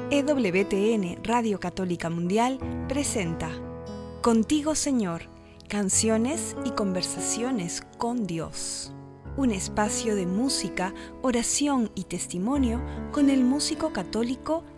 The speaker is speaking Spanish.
EWTN Radio Católica Mundial presenta Contigo Señor, canciones y conversaciones con Dios. Un espacio de música, oración y testimonio con el músico católico